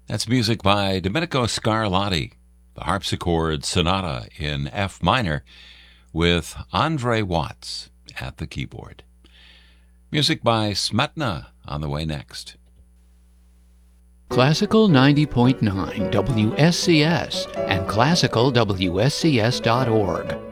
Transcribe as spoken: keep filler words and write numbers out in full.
That's music by Domenico Scarlatti, the harpsichord sonata in F minor with Andre Watts at the keyboard. Music by Smetana on the way next. Classical ninety point nine W S C S and classical W S C S dot org.